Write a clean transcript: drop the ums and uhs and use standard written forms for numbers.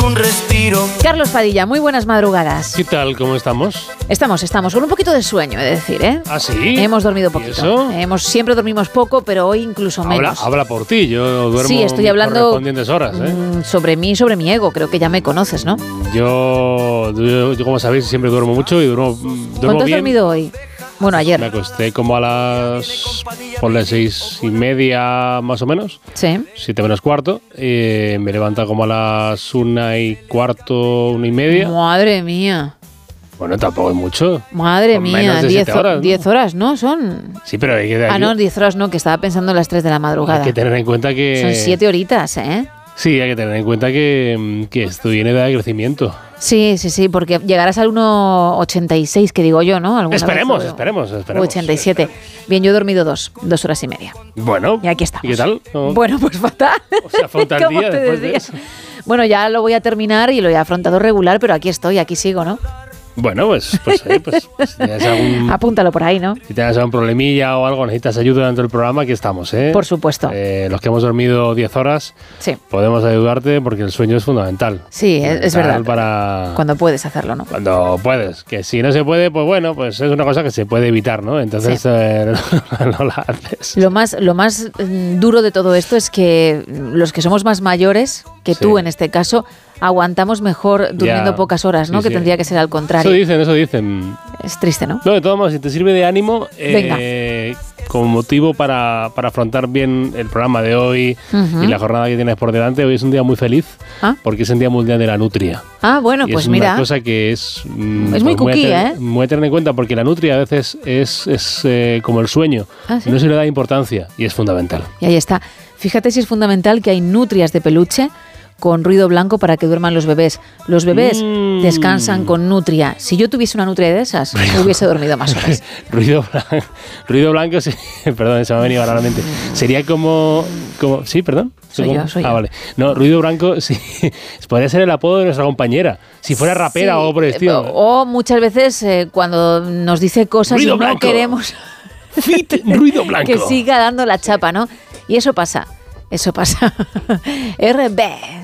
un respiro. Carlos Padilla, muy buenas madrugadas. ¿Qué tal? ¿Cómo estamos? Estamos con un poquito de sueño, he de decir, ¿eh? ¿Ah, sí? Hemos dormido poquito. ¿Y eso? Siempre dormimos poco, pero hoy incluso menos. Habla por ti, yo duermo sí, estoy hablando correspondientes horas, ¿eh? Sobre mí y sobre mi ego, creo que ya me conoces, ¿no? Yo como sabéis, siempre duermo mucho y duermo ¿Cuánto has bien. dormido hoy? Bueno, ayer. Me acosté como a las 6:30 más o menos. Sí. 7 menos cuarto. Me levanta como a las 1:15, 1:30. Madre mía. Bueno, tampoco es mucho. Madre Con mía, menos de 10 7 horas, ¿no? 10 horas, ¿no? Son... Sí, pero hay que... no, 10 horas no, que estaba pensando en las 3 de la madrugada. Hay que tener en cuenta que... Son 7 horitas, ¿eh? Sí, hay que tener en cuenta que esto viene de crecimiento. Sí, porque llegarás al 1,86, que digo yo, ¿no? Esperemos. 87. Bien, yo he dormido 2 horas y media. Bueno. Y aquí estamos. ¿Y qué tal? ¿No? Bueno, pues fatal. O sea, afronta el ¿Cómo día te después de decía? eso. Bueno, ya lo voy a terminar y lo he afrontado regular, pero aquí estoy, aquí sigo, ¿no? Bueno, pues si tienes Apúntalo por ahí, ¿no? Si tienes algún problemilla o algo, necesitas ayuda dentro del programa, aquí estamos, ¿eh? Por supuesto. Los que hemos dormido 10 horas, sí, podemos ayudarte porque el sueño es fundamental. Sí, es verdad. Para cuando puedes hacerlo, ¿no? Cuando puedes. Que si no se puede, pues bueno, pues es una cosa que se puede evitar, ¿no? Entonces sí. no la haces. Lo más duro de todo esto es que los que somos más mayores, que sí. tú en este caso, aguantamos mejor durmiendo pocas horas, ¿no? Sí, que tendría que ser al contrario. Eso dicen. Es triste, ¿no? No, de todos modos, si te sirve de ánimo, como motivo para afrontar bien el programa de hoy y la jornada que tienes por delante, hoy es un día muy feliz porque es el Día Mundial de la Nutria. Ah, bueno, y pues es mira. Es una cosa que es muy cookie, muy a tener en cuenta porque la nutria a veces es como el sueño. ¿Ah, sí? No se le da importancia y es fundamental. Y ahí está. Fíjate si es fundamental que hay nutrias de peluche con ruido blanco para que duerman los bebés. Los bebés descansan con nutria. Si yo tuviese una nutria de esas, hubiese dormido más horas. ruido blanco, sí, perdón, se me ha venido raramente. Sería como sí, perdón. Soy yo. Vale. No, ruido blanco, sí. Podría ser el apodo de nuestra compañera. Si fuera rapera sí, o por el estilo. O muchas veces cuando nos dice cosas ruido y no blanco. queremos ruido blanco. que siga dando la chapa, ¿no? Y eso pasa. RB.